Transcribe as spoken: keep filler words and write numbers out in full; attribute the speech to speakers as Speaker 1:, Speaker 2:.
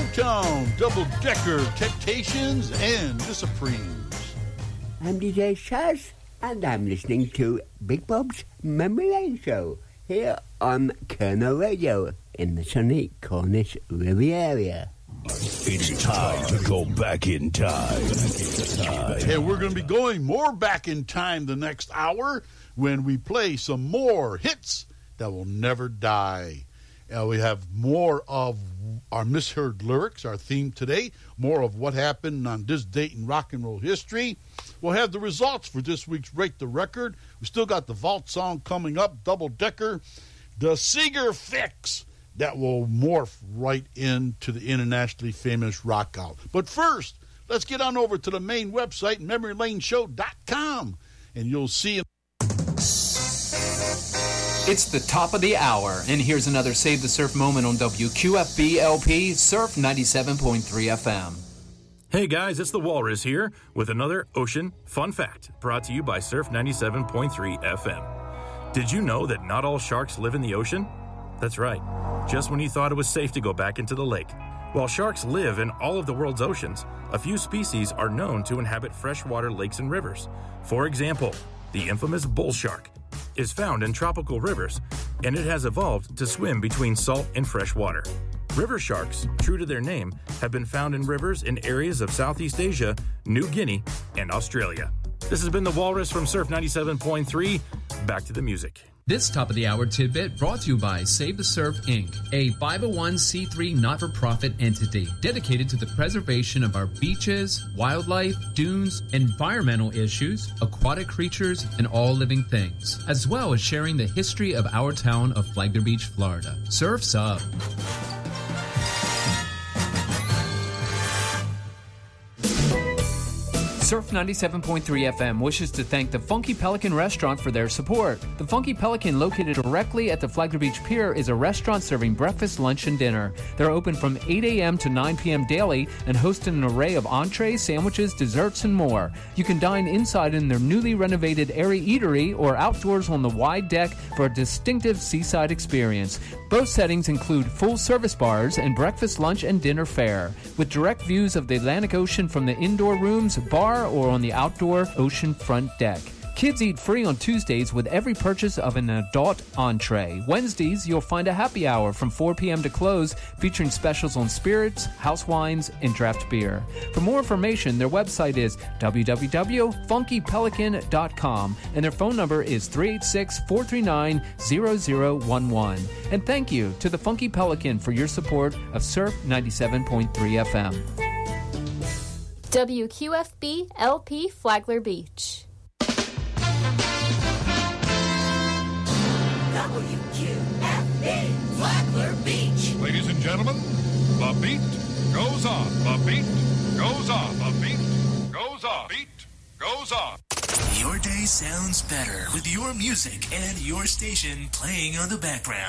Speaker 1: Motown, Double Decker, Temptations, and The Supremes.
Speaker 2: I'm D J Shaz, and I'm listening to Big Bob's Memory Lane Show here on Colonel Radio in the sunny Cornish Riviera.
Speaker 3: It's time to go back in time.
Speaker 1: And we're going to be going more back in time the next hour when we play some more hits that will never die. Uh, we have more of our misheard lyrics, our theme today, more of what happened on this date in rock and roll history. We'll have the results for this week's Rate the Record. We still got the vault song coming up, Double Decker, the Seeger Fix that will morph right into the internationally famous Rock Out. But first, let's get on over to the main website, memory lane show dot com, and you'll see.
Speaker 4: It's the top of the hour, and here's another Save the Surf moment on W Q F B L P Surf ninety-seven point three F M.
Speaker 5: Hey guys, it's the Walrus here with another ocean fun fact brought to you by Surf ninety-seven point three F M. Did you know that not all sharks live in the ocean? That's right. Just when you thought it was safe to go back into the lake. While sharks live in all of the world's oceans, a few species are known to inhabit freshwater lakes and rivers. For example, the infamous bull shark is found in tropical rivers, and it has evolved to swim between salt and fresh water. River sharks, true to their name, have been found in rivers in areas of Southeast Asia, New Guinea, and Australia. This has been the Walrus from Surf ninety-seven point three. Back to the music.
Speaker 6: This top-of-the-hour tidbit brought to you by Save the Surf, Incorporated, a five oh one c three not-for-profit entity dedicated to the preservation of our beaches, wildlife, dunes, environmental issues, aquatic creatures, and all living things, as well as sharing the history of our town of Flagler Beach, Florida. Surf's up!
Speaker 4: Surf ninety-seven point three F M wishes to thank the Funky Pelican Restaurant for their support. The Funky Pelican, located directly at the Flagler Beach Pier, is a restaurant serving breakfast, lunch, and dinner. They're open from eight a.m. to nine p.m. daily and host an array of entrees, sandwiches, desserts, and more. You can dine inside in their newly renovated airy eatery or outdoors on the wide deck for a distinctive seaside experience. Both settings include full-service bars and breakfast, lunch, and dinner fare, with direct views of the Atlantic Ocean from the indoor rooms, bar, or on the outdoor ocean front deck. Kids eat free on Tuesdays with every purchase of an adult entree. Wednesdays, you'll find a happy hour from four p.m. to close, featuring specials on spirits, house wines, and draft beer. For more information, their website is w w w dot funky pelican dot com, and their phone number is three eight six, four three nine, zero zero one one. And thank you to the Funky Pelican for your support of Surf ninety-seven point three F M.
Speaker 7: W Q F B L P Flagler Beach.
Speaker 8: W Q F B Flagler Beach.
Speaker 9: Ladies and gentlemen, the beat goes on. The beat goes on. The beat goes on. Beat goes on.
Speaker 8: Your day sounds better with your music and your station playing on the background.